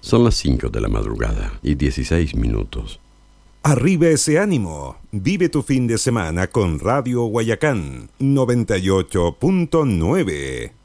Son las 5 de la madrugada y 16 minutos. Arriba ese ánimo. Vive tu fin de semana con Radio Guayacán 98.9.